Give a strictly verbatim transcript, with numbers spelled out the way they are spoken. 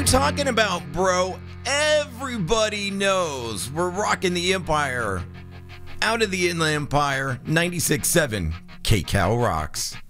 talking about, bro? Everybody knows we're rocking the Empire. Out of the Inland Empire, ninety-six point seven K-Cal rocks.